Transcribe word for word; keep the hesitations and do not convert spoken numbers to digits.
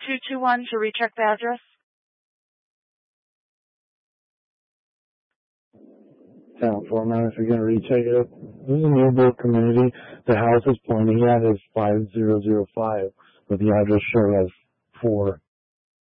two two one to recheck the address. Town four man, if you're going to recheck it, this is a Newburgh community. The house is pointing at is five zero zero five, but the address shows as four